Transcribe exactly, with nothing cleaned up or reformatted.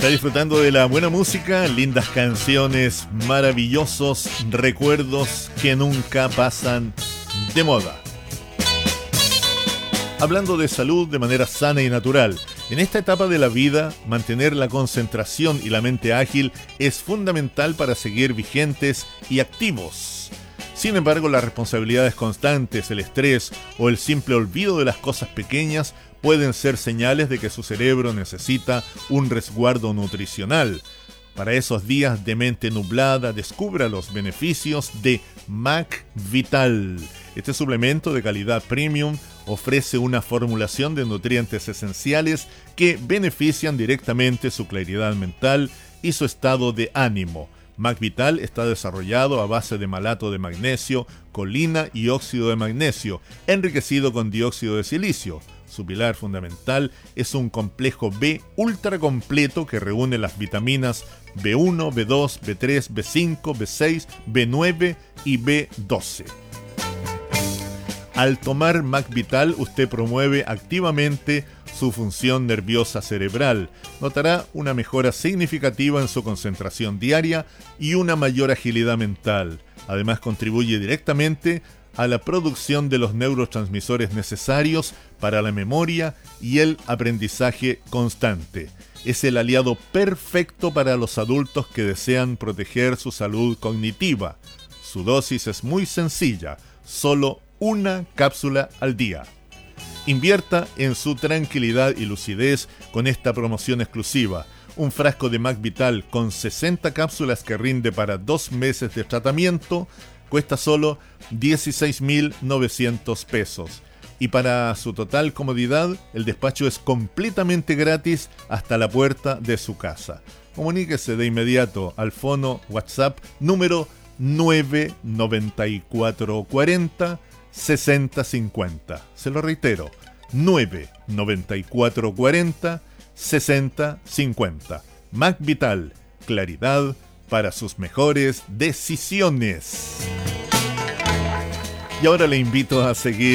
Está disfrutando de la buena música, lindas canciones, maravillosos recuerdos que nunca pasan de moda. Hablando de salud de manera sana y natural, en esta etapa de la vida, mantener la concentración y la mente ágil es fundamental para seguir vigentes y activos. Sin embargo, las responsabilidades constantes, el estrés o el simple olvido de las cosas pequeñas pueden ser señales de que su cerebro necesita un resguardo nutricional. Para esos días de mente nublada, descubra los beneficios de McVital. Este suplemento de calidad premium ofrece una formulación de nutrientes esenciales que benefician directamente su claridad mental y su estado de ánimo. McVital está desarrollado a base de malato de magnesio, colina y óxido de magnesio, enriquecido con dióxido de silicio. Su pilar fundamental es un complejo B ultra completo que reúne las vitaminas B uno, B dos, B tres, B cinco, B seis, B nueve y B doce. Al tomar McVital, usted promueve activamente su función nerviosa cerebral. Notará una mejora significativa en su concentración diaria y una mayor agilidad mental. Además, contribuye directamente a la producción de los neurotransmisores necesarios para la memoria y el aprendizaje constante. Es el aliado perfecto para los adultos que desean proteger su salud cognitiva. Su dosis es muy sencilla, solo una cápsula al día. Invierta en su tranquilidad y lucidez con esta promoción exclusiva. Un frasco de McVital con sesenta cápsulas que rinde para dos meses de tratamiento cuesta solo dieciséis mil novecientos pesos. Y para su total comodidad, el despacho es completamente gratis hasta la puerta de su casa. Comuníquese de inmediato al fono WhatsApp número nueve nueve cuatro cuatro cero sesenta cincuenta. Se lo reitero, nueve nueve cuatro cuatro cero sesenta cincuenta. McVital, claridad para sus mejores decisiones. Y ahora le invito a seguir